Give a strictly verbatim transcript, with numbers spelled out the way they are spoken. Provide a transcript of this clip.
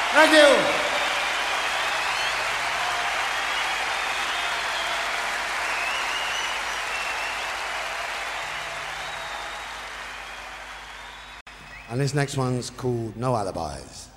Thank you. And this next one's called No Alibis.